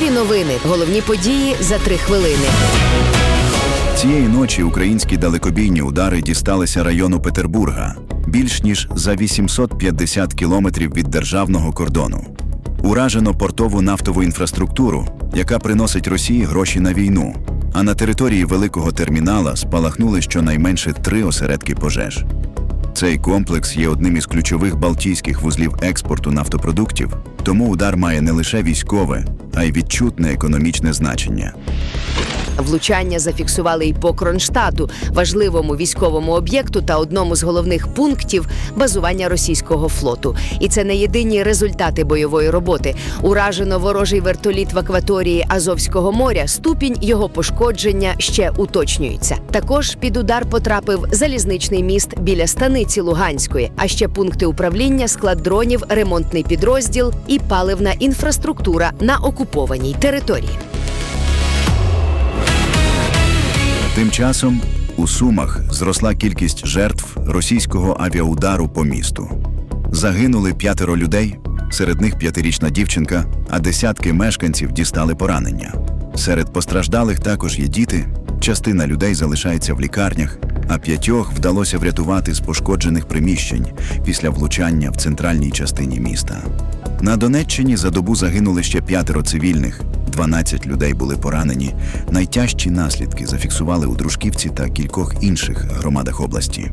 Ключові новини. Головні події за 3 хвилини. Цієї ночі українські далекобійні удари дісталися району Петербурга, більш ніж за 850 кілометрів від державного кордону. Уражено портову нафтову інфраструктуру, яка приносить Росії гроші на війну, а на території великого термінала спалахнули щонайменше 3 осередки пожеж. Цей комплекс є одним із ключових балтійських вузлів експорту нафтопродуктів, тому удар має не лише військове, а й відчутне економічне значення. Влучання зафіксували і по Кронштадту, важливому військовому об'єкту та одному з головних пунктів базування російського флоту. І це не єдині результати бойової роботи. Уражено ворожий вертоліт в акваторії Азовського моря, ступінь його пошкодження ще уточнюється. Також під удар потрапив залізничний міст біля станиці Луганської, а ще пункти управління, склад дронів, ремонтний підрозділ і паливна інфраструктура на окупованій території. Тим часом у Сумах зросла кількість жертв російського авіаудару по місту. Загинули 5 людей, серед них 5-річна дівчинка, а десятки мешканців дістали поранення. Серед постраждалих також є діти, частина людей залишається в лікарнях, а 5 вдалося врятувати з пошкоджених приміщень після влучання в центральній частині міста. На Донеччині за добу загинули ще 5 цивільних, 12 людей були поранені. Найтяжчі наслідки зафіксували у Дружківці та кількох інших громадах області.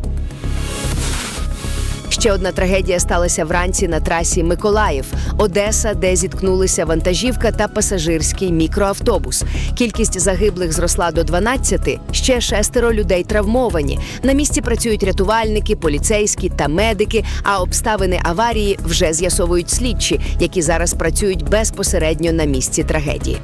Ще одна трагедія сталася вранці на трасі Миколаїв-Одеса, де зіткнулися вантажівка та пасажирський мікроавтобус. Кількість загиблих зросла до 12, ще 6 людей травмовані. На місці працюють рятувальники, поліцейські та медики, а обставини аварії вже з'ясовують слідчі, які зараз працюють безпосередньо на місці трагедії.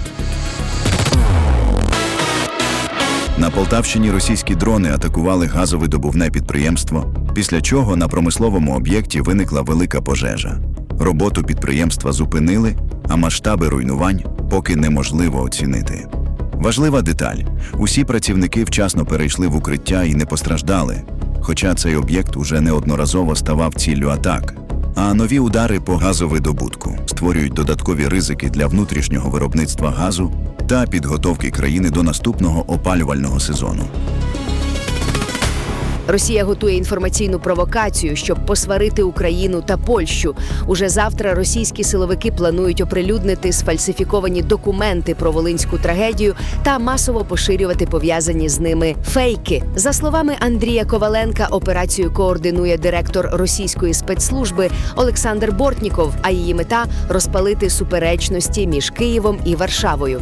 На Полтавщині російські дрони атакували газовидобувне підприємство, після чого на промисловому об'єкті виникла велика пожежа. Роботу підприємства зупинили, а масштаби руйнувань поки неможливо оцінити. Важлива деталь – усі працівники вчасно перейшли в укриття і не постраждали, хоча цей об'єкт уже неодноразово ставав ціллю атак. А нові удари по газовидобутку створюють додаткові ризики для внутрішнього виробництва газу та підготовки країни до наступного опалювального сезону. Росія готує інформаційну провокацію, щоб посварити Україну та Польщу. Уже завтра російські силовики планують оприлюднити сфальсифіковані документи про волинську трагедію та масово поширювати пов'язані з ними фейки. За словами Андрія Коваленка, операцію координує директор російської спецслужби Олександр Бортніков, а її мета – розпалити суперечності між Києвом і Варшавою.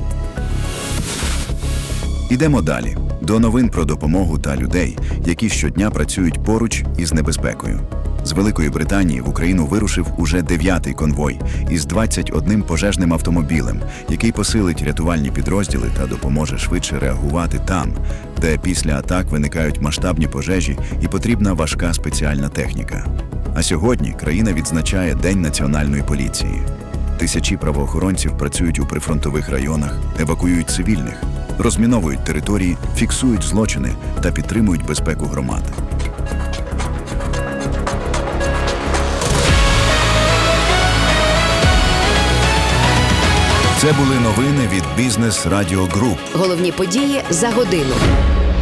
Ідемо далі. До новин про допомогу та людей, які щодня працюють поруч із небезпекою. З Великої Британії в Україну вирушив уже 9-й конвой із 21 пожежним автомобілем, який посилить рятувальні підрозділи та допоможе швидше реагувати там, де після атак виникають масштабні пожежі і потрібна важка спеціальна техніка. А сьогодні країна відзначає День національної поліції. Тисячі правоохоронців працюють у прифронтових районах, евакуюють цивільних, розміновують території, фіксують злочини та підтримують безпеку громад. Це були новини від Бізнес Радіо Груп. Головні події за годину.